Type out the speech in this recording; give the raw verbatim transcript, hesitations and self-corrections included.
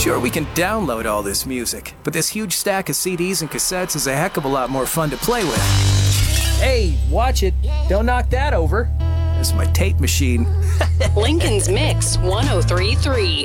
Sure, we can download all this music, but this huge stack of C Ds and cassettes is a heck of a lot more fun to play with. Hey, watch it. Don't knock that over. It's my tape machine. Lincoln's Mix one oh three point three.